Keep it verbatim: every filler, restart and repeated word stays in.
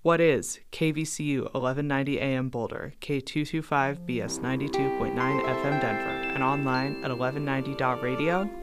What is K V C U eleven ninety A M Boulder, K two twenty-five B S ninety-two point nine F M Denver, and online at eleven ninety dot radio?